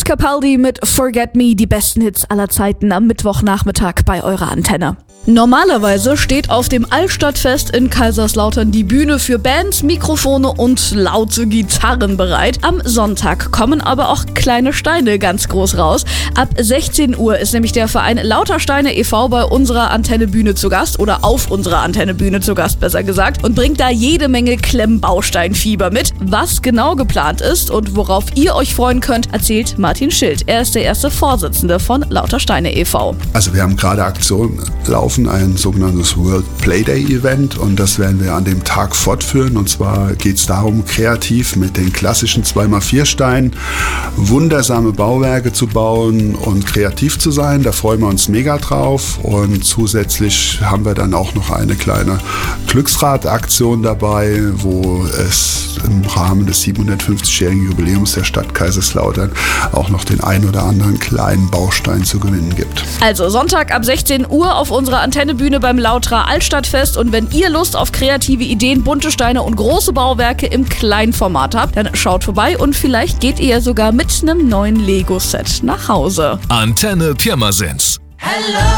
Capaldi mit Forget Me, die besten Hits aller Zeiten am Mittwochnachmittag bei eurer Antenne. Normalerweise steht auf dem Altstadtfest in Kaiserslautern die Bühne für Bands, Mikrofone und laute Gitarren bereit. Am Sonntag kommen aber auch kleine Steine ganz groß raus. Ab 16 Uhr ist nämlich der Verein Lautersteine e.V. bei unserer Antennebühne zu Gast oder auf unserer Antennebühne zu Gast, besser gesagt, und bringt da jede Menge Klemmbausteinfieber mit. Was genau geplant ist und worauf ihr euch freuen könnt, erzählt Martin Schild. Er ist der erste Vorsitzende von Lautersteine e.V. Also wir haben gerade Aktionen laufen, ein sogenanntes World Playday Event, und das werden wir an dem Tag fortführen. Und zwar geht es darum, kreativ mit den klassischen 2x4 Steinen wundersame Bauwerke zu bauen und kreativ zu sein. Da freuen wir uns mega drauf. Und zusätzlich haben wir dann auch noch eine kleine Glücksrad-Aktion dabei, wo es im Rahmen des 750-jährigen Jubiläums der Stadt Kaiserslautern auch noch den ein oder anderen kleinen Baustein zu gewinnen gibt. Also Sonntag ab 16 Uhr auf unserer Antennebühne beim Lauterer Altstadtfest, und wenn ihr Lust auf kreative Ideen, bunte Steine und große Bauwerke im kleinen Format habt, dann schaut vorbei und vielleicht geht ihr sogar mit einem neuen Lego-Set nach Hause. Antenne Pirmasens. Hello.